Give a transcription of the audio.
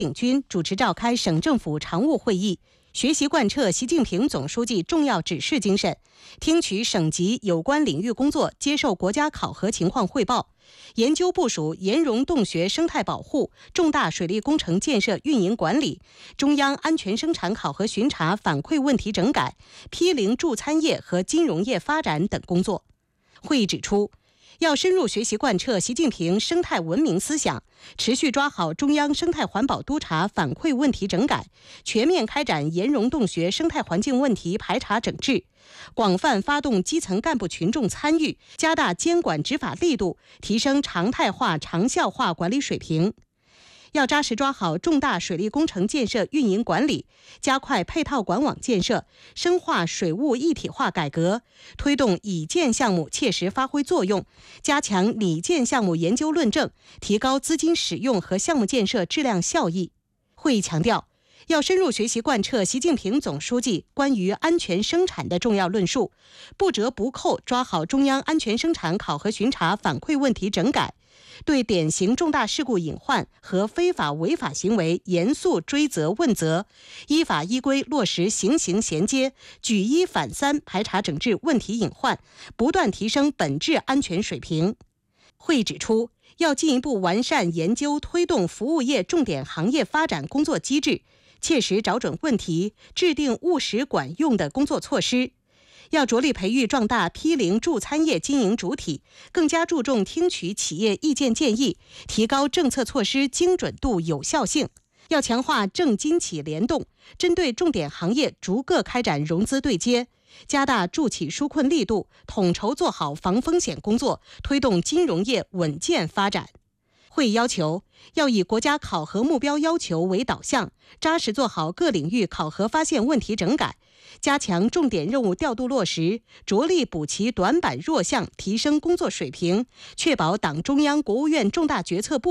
领军主持召开省政府常务会议，学习贯彻习近平总书记重要指示精神，听取省级有关领域工作接受国家考核情况汇报，研究部署岩溶洞穴生态保护、重大水利工程建设运营管理、中央安全生产考核巡查反馈问题整改、批零助餐业和金融业发展等工作。会议指出，要深入学习贯彻习近平生态文明思想，持续抓好中央生态环保督查反馈问题整改，全面开展岩溶洞穴生态环境问题排查整治，广泛发动基层干部群众参与，加大监管执法力度，提升常态化、长效化管理水平。要扎实抓好重大水利工程建设运营管理，加快配套管网建设，深化水务一体化改革，推动已建项目切实发挥作用，加强拟建项目研究论证，提高资金使用和项目建设质量效益。会议强调，要深入学习贯彻习近平总书记关于安全生产的重要论述，不折不扣抓好中央安全生产考核巡查反馈问题整改，对典型重大事故隐患和非法违法行为严肃追责问责，依法依规落实刑刑衔接、举一反三排查整治问题隐患，不断提升本质安全水平。会议指出，要进一步完善研究推动服务业重点行业发展工作机制，切实找准问题，制定务实管用的工作措施。要着力培育壮大批零助餐业经营主体，更加注重听取企业意见建议，提高政策措施精准度有效性。要强化政经企联动，针对重点行业逐个开展融资对接，加大助企纾困力度，统筹做好防风险工作，推动金融业稳健发展。会议要求，要以国家考核目标要求为导向，扎实做好各领域考核发现问题整改，加强重点任务调度落实，着力补齐短板弱项，提升工作水平，确保党中央、国务院重大决策部